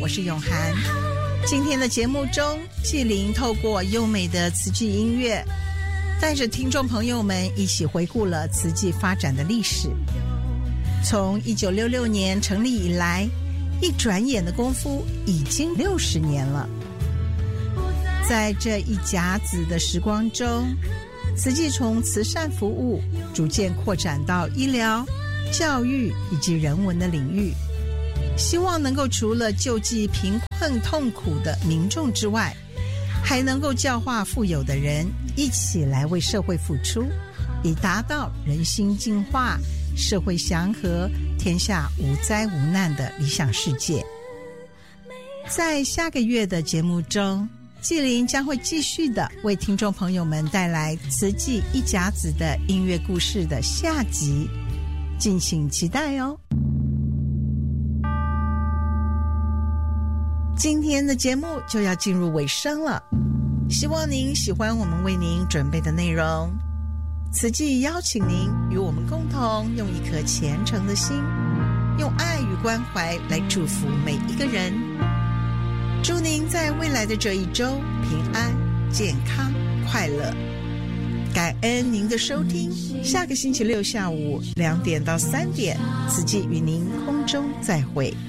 我是永涵。今天的节目中，纪灵透过优美的慈济音乐，带着听众朋友们一起回顾了慈济发展的历史。从1966年成立以来，一转眼的功夫已经60年了。在这一甲子的时光中，慈济从慈善服务逐渐扩展到医疗、教育以及人文的领域，希望能够除了救济贫困痛苦的民众之外，还能够教化富有的人一起来为社会付出，以达到人心净化、社会祥和、天下无灾无难的理想世界。在下个月的节目中，纪灵将会继续的为听众朋友们带来慈济一甲子的音乐故事的下集，敬请期待哦。今天的节目就要进入尾声了，希望您喜欢我们为您准备的内容。慈济邀请您与我们共同用一颗虔诚的心，用爱与关怀来祝福每一个人。祝您在未来的这一周平安、健康、快乐。感恩您的收听，下个星期六下午2点到3点，慈济与您空中再会。